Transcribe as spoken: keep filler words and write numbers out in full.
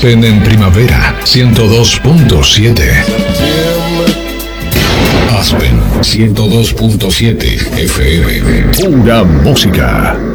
Aspen en primavera, ciento dos punto siete. Aspen ciento dos punto siete F M. Pura música.